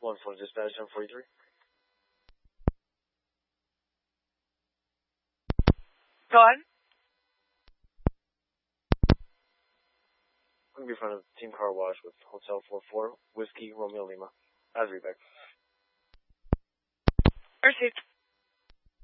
1 for dispatch 1043. Go on. I'm going to be in front of Team Car Wash with Hotel 44, Whiskey, Romeo Lima. As we back. Received.